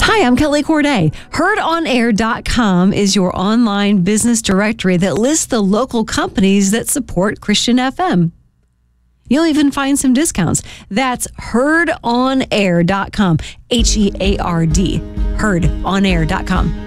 Hi, I'm Kelly Corday. HeardOnAir.com is your online business directory that lists the local companies that support Christian FM. You'll even find some discounts. That's HeardOnAir.com. HEARD. HeardOnAir.com.